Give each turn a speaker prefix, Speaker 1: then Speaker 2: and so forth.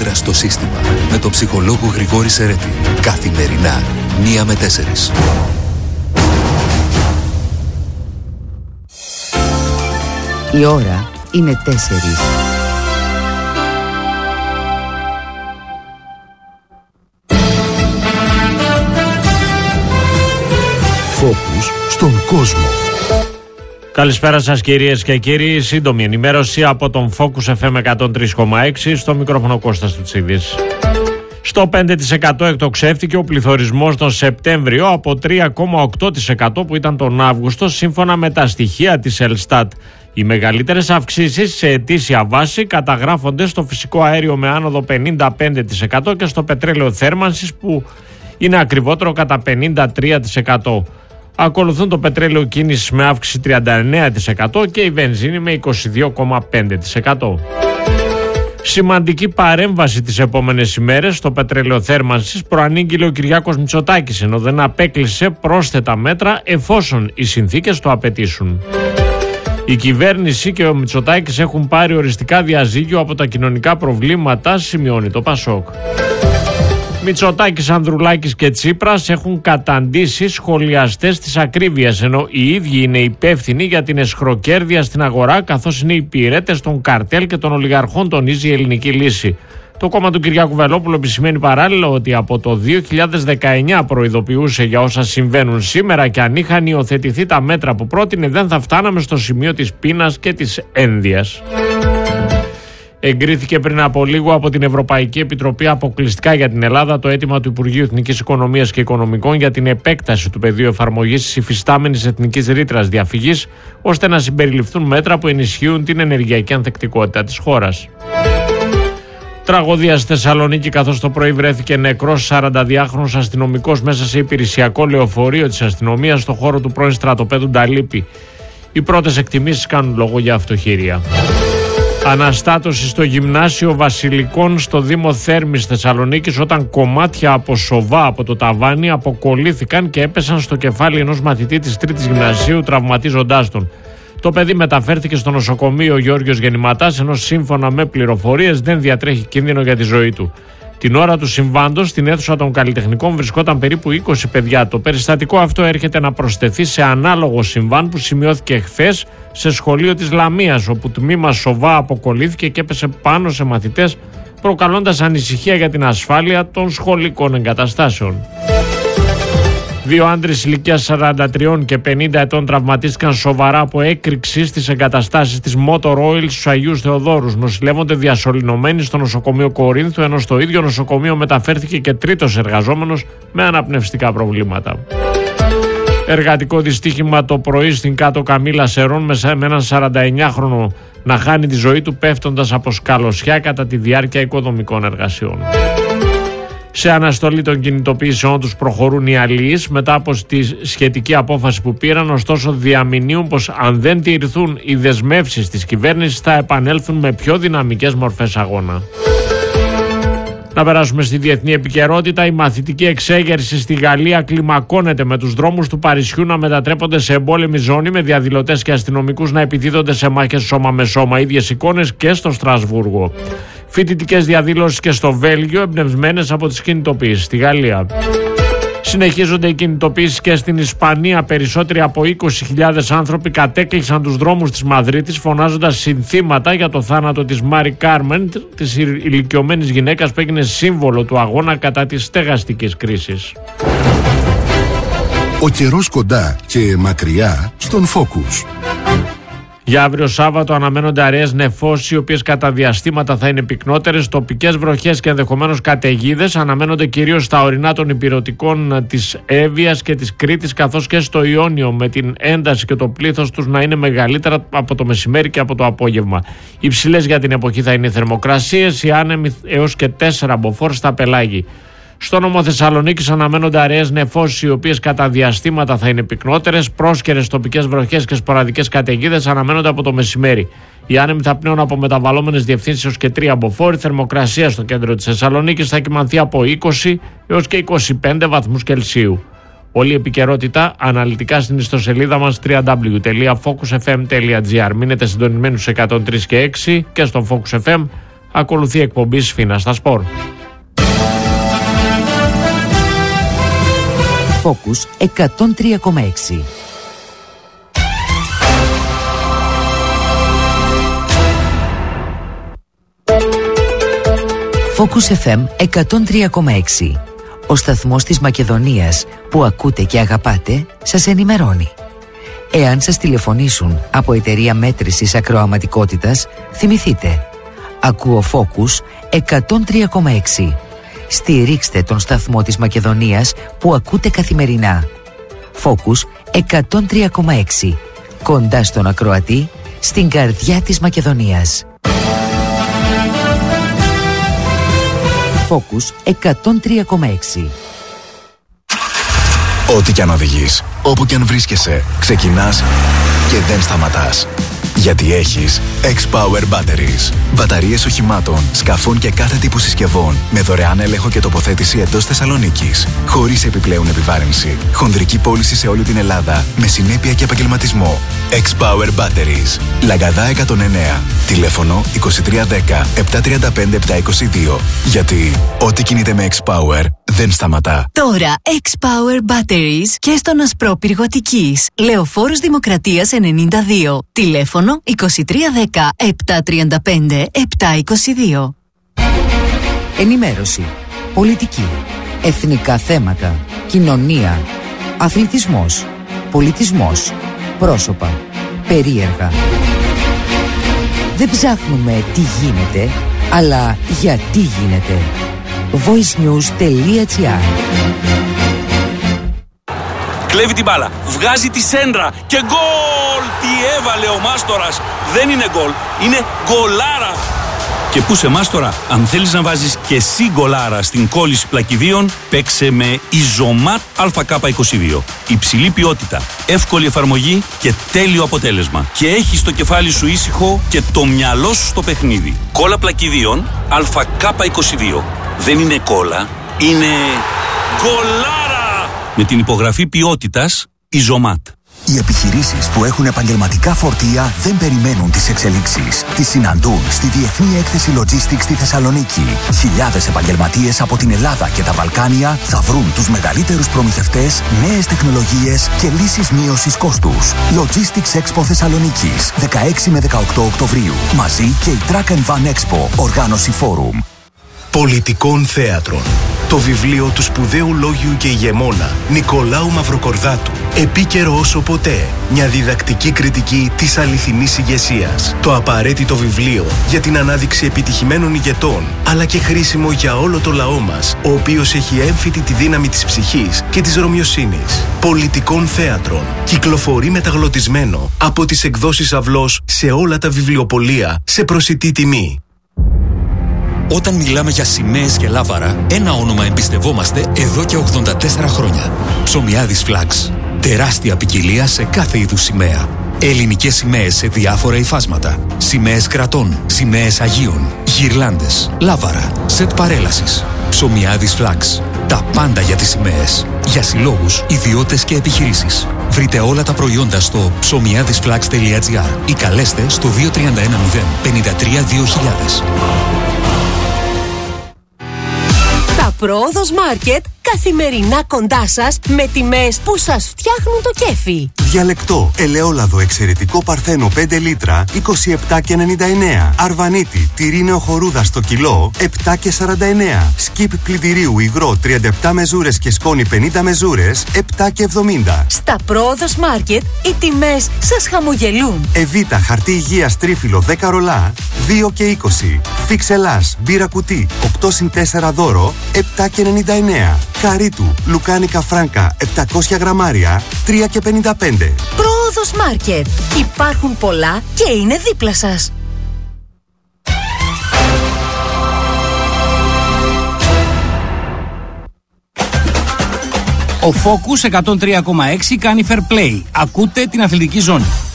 Speaker 1: κόντρα στο σύστημα. Με τον ψυχολόγο Γρηγόρη Σερέτη. Καθημερινά, 1 με 4.
Speaker 2: Η ώρα είναι 4.
Speaker 3: Φόκους στον κόσμο.
Speaker 4: Καλησπέρα σας κυρίες και κύριοι. Σύντομη ενημέρωση από τον Focus FM 103,6. Στο μικρόφωνο Κώστας Τουτσίδης. Στο 5% εκτοξεύτηκε ο πληθωρισμός τον Σεπτέμβριο από 3,8% που ήταν τον Αύγουστο, σύμφωνα με τα στοιχεία της Ελστάτ. Οι μεγαλύτερες αυξήσεις σε ετήσια βάση καταγράφονται στο φυσικό αέριο με άνοδο 55% και στο πετρέλαιο θέρμανσης που είναι ακριβότερο κατά 53%. Ακολουθούν το πετρέλαιο κίνησης με αύξηση 39% και η βενζίνη με 22,5%. Σημαντική παρέμβαση τις επόμενες ημέρες στο πετρέλαιο θέρμανσης προανήγγειλε ο Κυριάκος Μητσοτάκης, ενώ δεν απέκλεισε πρόσθετα μέτρα εφόσον οι συνθήκες το απαιτήσουν. Η κυβέρνηση και ο Μητσοτάκης έχουν πάρει οριστικά διαζύγιο από τα κοινωνικά προβλήματα, σημειώνει το Πασόκ. Μητσοτάκης, Ανδρουλάκης και Τσίπρας έχουν καταντήσει σχολιαστές της ακρίβειας, ενώ οι ίδιοι είναι υπεύθυνοι για την εσχροκέρδεια στην αγορά, καθώς είναι υπηρέτες των καρτέλ και των ολιγαρχών, τονίζει η Ελληνική Λύση. Το κόμμα του Κυριάκου Βελόπουλου επισημαίνει παράλληλα ότι από το 2019 προειδοποιούσε για όσα συμβαίνουν σήμερα και αν είχαν υιοθετηθεί τα μέτρα που πρότεινε δεν θα φτάναμε στο σημείο της πείνας και της ένδυας. Εγκρίθηκε πριν από λίγο από την Ευρωπαϊκή Επιτροπή αποκλειστικά για την Ελλάδα το αίτημα του Υπουργείου Εθνικής Οικονομίας και Οικονομικών για την επέκταση του πεδίου εφαρμογής της υφιστάμενης εθνικής ρήτρας διαφυγής, ώστε να συμπεριληφθούν μέτρα που ενισχύουν την ενεργειακή ανθεκτικότητα της χώρας. Τραγωδία στη Θεσσαλονίκη, καθώς το πρωί βρέθηκε νεκρός 42χρονος αστυνομικός μέσα σε υπηρεσιακό λεωφορείο της αστυνομίας στο χώρο του πρώην στρατοπέδου Νταλίπη. Οι πρώτες εκτιμήσεις κάνουν λόγο για αυτοχήρια. Αναστάτωση στο γυμνάσιο Βασιλικών στο Δήμο Θέρμης Θεσσαλονίκης όταν κομμάτια από σοβά από το ταβάνι αποκολλήθηκαν και έπεσαν στο κεφάλι ενός μαθητή της 3ης γυμνασίου, τραυματίζοντάς τον. Το παιδί μεταφέρθηκε στο νοσοκομείο Γεώργιος Γεννηματάς, ενώ σύμφωνα με πληροφορίες δεν διατρέχει κίνδυνο για τη ζωή του. Την ώρα του συμβάντος στην αίθουσα των καλλιτεχνικών βρισκόταν περίπου 20 παιδιά. Το περιστατικό αυτό έρχεται να προσθεθεί σε ανάλογο συμβάν που σημειώθηκε χθες σε σχολείο της Λαμίας, όπου τμήμα σοβά αποκολλήθηκε και έπεσε πάνω σε μαθητές, προκαλώντας ανησυχία για την ασφάλεια των σχολικών εγκαταστάσεων. Δύο άντρες ηλικίας 43 και 50 ετών τραυματίστηκαν σοβαρά από έκρηξη στις εγκαταστάσεις της Motor Oil στους Αγίους Θεοδόρους. Νοσηλεύονται διασωληνωμένοι στο νοσοκομείο Κορίνθου, ενώ στο ίδιο νοσοκομείο μεταφέρθηκε και τρίτος εργαζόμενος με αναπνευστικά προβλήματα. Εργατικό δυστύχημα το πρωί στην Κάτω Καμήλα Σερών με έναν 49χρονο να χάνει τη ζωή του πέφτοντας από σκαλωσιά κατά τη διάρκεια οικοδομικών εργασιών. Σε αναστολή των κινητοποιήσεών τους προχωρούν οι αλληλείς μετά από τη σχετική απόφαση που πήραν, ωστόσο διαμηνύουν πως αν δεν τηρηθούν οι δεσμεύσεις της κυβέρνησης θα επανέλθουν με πιο δυναμικές μορφές αγώνα. Να περάσουμε στη διεθνή επικαιρότητα. Η μαθητική εξέγερση στη Γαλλία κλιμακώνεται, με τους δρόμους του Παρισιού να μετατρέπονται σε εμπόλεμη ζώνη, με διαδηλωτές και αστυνομικούς να επιτίθονται σε μάχες σώμα με σώμα. Ίδιες εικόνες και στο Στρασβούργο. Φοιτητικές διαδηλώσεις και στο Βέλγιο, εμπνευσμένες από τις κινητοποιήσεις στη Γαλλία. Συνεχίζονται οι κινητοποιήσεις και στην Ισπανία. Περισσότεροι από 20.000 άνθρωποι κατέκλυσαν τους δρόμους της Μαδρίτης, φωνάζοντας συνθήματα για το θάνατο της Μάρι Κάρμεν, της ηλικιωμένης γυναίκας που έγινε σύμβολο του αγώνα κατά της στεγαστικής κρίσης.
Speaker 3: Ο καιρός κοντά και μακριά στον Focus.
Speaker 4: Για αύριο Σάββατο αναμένονται αραιές νεφώσεις, οι οποίες κατά διαστήματα θα είναι πυκνότερες. Τοπικές βροχές και ενδεχομένως καταιγίδες αναμένονται κυρίως στα ορεινά των υπηρετικών της Εύβοιας και της Κρήτης, καθώς και στο Ιόνιο, με την ένταση και το πλήθος τους να είναι μεγαλύτερα από το μεσημέρι και από το απόγευμα. Υψηλές για την εποχή θα είναι οι θερμοκρασίες, οι άνεμοι έως και 4 μποφόρ στα πελάγη. Στο νομό Θεσσαλονίκης αναμένονται αραιές νεφώσεις, οι οποίες κατά διαστήματα θα είναι πυκνότερες. Πρόσκαιρες τοπικές βροχές και σποραδικές καταιγίδες αναμένονται από το μεσημέρι. Οι άνεμοι θα πνέουν από μεταβαλλόμενες διευθύνσεις έως και 3 μποφόρ. Η θερμοκρασία στο κέντρο της Θεσσαλονίκης θα κυμανθεί από 20 έως και 25 βαθμούς Κελσίου. Όλη η επικαιρότητα αναλυτικά στην ιστοσελίδα μας www.focusfm.gr. Μείνετε συντονισμένοι στους 103 και 6 και στο Focus FM, Ακολουθεί εκπομπή Σφίνα στα Σπορ.
Speaker 2: Focus 103,6. Focus FM 103,6. Ο σταθμός της Μακεδονίας που ακούτε και αγαπάτε σας ενημερώνει. Εάν σας τηλεφωνήσουν από εταιρεία μέτρησης ακροαματικότητας, θυμηθείτε. Ακούω Focus 103,6. Στηρίξτε τον σταθμό της Μακεδονίας που ακούτε καθημερινά. Focus 103,6. Κοντά στον ακροατή, στην καρδιά της Μακεδονίας. Focus 103,6.
Speaker 5: Ό,τι κι αν οδηγείς, όπου κι αν βρίσκεσαι, ξεκινάς και δεν σταματάς. Γιατί έχεις X-Power Batteries. Μπαταρίες οχημάτων, σκαφών και κάθε τύπου συσκευών με δωρεάν έλεγχο και τοποθέτηση εντός Θεσσαλονίκης. Χωρίς επιπλέον επιβάρυνση. Χονδρική πώληση σε όλη την Ελλάδα με συνέπεια και επαγγελματισμό. X-Power Batteries. Λαγκαδά 109. Τηλέφωνο 2310 735 722. Γιατί ό,τι κινείται με X-Power δεν σταματά.
Speaker 6: Τώρα X-Power Batteries και στον Ασπρόπυργο Αττικής. Λεωφόρος Δημοκρατίας 92. Τηλέφωνο 2310 735 722.
Speaker 2: Ενημέρωση, πολιτική, εθνικά θέματα, κοινωνία, αθλητισμός, πολιτισμός, πρόσωπα, περίεργα. Δεν ψάχνουμε τι γίνεται, αλλά γιατί γίνεται. voicenews.gr.
Speaker 7: Κλέβει την μπάλα, βγάζει τη σέντρα και γκολ! Τι έβαλε ο Μάστορας! Δεν είναι γκολ, είναι γκολάρα! Και πού σε Μάστορα, αν θέλεις να βάζεις και εσύ γκολάρα στην κόλληση πλακιδίων, παίξε με Ιζωμάτ ΑΚ22. Υψηλή ποιότητα, εύκολη εφαρμογή και τέλειο αποτέλεσμα. Και έχεις το κεφάλι σου ήσυχο και το μυαλό σου στο παιχνίδι. Κόλλα πλακιδίων ΑΚ22. Δεν είναι κόλλα, είναι γκολάρα! Με την υπογραφή ποιότητας Ιζωμάτ.
Speaker 5: Οι επιχειρήσεις που έχουν επαγγελματικά φορτία δεν περιμένουν τις εξελίξεις. Τις συναντούν στη Διεθνή Έκθεση Logistics στη Θεσσαλονίκη. Χιλιάδες επαγγελματίες από την Ελλάδα και τα Βαλκάνια θα βρουν τους μεγαλύτερους προμηθευτές, νέες τεχνολογίες και λύσεις μείωσης κόστους. Logistics Expo Θεσσαλονίκης, 16 με 18 Οκτωβρίου. Μαζί και η Track and Van Expo, οργάνωση Φόρουμ.
Speaker 8: Πολιτικών θέατρων. Το βιβλίο του σπουδαίου λόγιου και ηγεμόνα Νικολάου Μαυροκορδάτου. Επίκαιρο όσο ποτέ. Μια διδακτική κριτική της αληθινής ηγεσίας. Το απαραίτητο βιβλίο για την ανάδειξη επιτυχημένων ηγετών, αλλά και χρήσιμο για όλο το λαό μας, ο οποίος έχει έμφυτη τη δύναμη της ψυχής και της ρωμιοσύνης. Πολιτικών θέατρων. Κυκλοφορεί μεταγλωτισμένο από τις εκδόσεις Αυλός σε όλα τα βιβλιοπωλεία σε προσιτή τιμή.
Speaker 1: Όταν μιλάμε για σημαίες και λάβαρα, ένα όνομα εμπιστευόμαστε εδώ και 84 χρόνια. Ψωμιάδης Flags. Τεράστια ποικιλία σε κάθε είδους σημαία. Ελληνικές σημαίες σε διάφορα υφάσματα. Σημαίες κρατών, σημαίες Αγίων, γυρλάντες, λάβαρα, σετ παρέλασης. Ψωμιάδης Flags. Τα πάντα για τις σημαίες. Για συλλόγους, ιδιώτες και επιχειρήσεις. Βρείτε όλα τα προϊόντα στο ψωμιάδισflags.gr ή καλέστε στο 2310 53 2000.
Speaker 9: Τα Πρόοδος Μάρκετ καθημερινά κοντά σας με τιμές που σας φτιάχνουν το κέφι.
Speaker 10: Διαλεκτό, ελαιόλαδο εξαιρετικό παρθένο 5 λίτρα 27,99. Αρβανίτη, τυρί νεοχορούδα στο κιλό 7,49. Σκιπ πλυντηρίου υγρό 37 μεζούρες και σκόνη 50 μεζούρες 7,70.
Speaker 9: Στα Πρόοδος Μάρκετ οι τιμές σας χαμογελούν.
Speaker 10: Εβίτα χαρτί υγείας τρίφυλλο 10 ρολά 2,20. Φίξελάς μπύρα κουτί 8+4 δώρο 7,99. Χαρίτου λουκάνικα φράνκα 700 γραμμάρια 3,55.
Speaker 9: Πρόοδος Μάρκετ. Υπάρχουν πολλά και είναι δίπλα σας.
Speaker 11: Ο Focus 103,6 κάνει fair play. Ακούτε την αθλητική ζώνη.